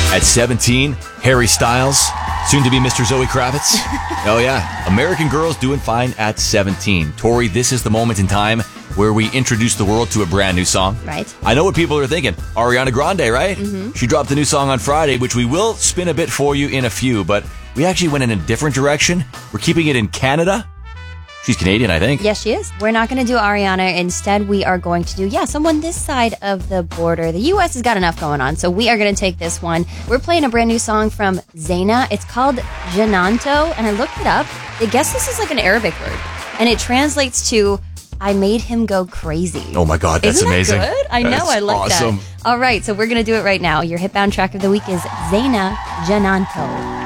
At 17, Harry Styles, soon to be Mr. Zoe Kravitz. Oh yeah, American Girl's doing fine at 17. Tori, this is the moment in time where we introduce the world to a brand new song. Right. I know what people are thinking. Ariana Grande, right? Mm-hmm. She dropped a new song on Friday, which we will spin a bit for you in a few, but we actually went in a different direction. We're keeping it in Canada. She's Canadian, I think. Yes, she is. We're not going to do Ariana. Instead, we are going to do, someone this side of the border. The U.S. has got enough going on, so we are going to take this one. We're playing a brand new song from Zaina. It's called Jananto, and I looked it up. I guess this is like an Arabic word, and it translates to, I made him go crazy. Oh my God, that's amazing. Isn't that good? I know, That's I like awesome. that. All right, so we're going to do it right now. Your Hitbound track of the week is Zaina Jananto.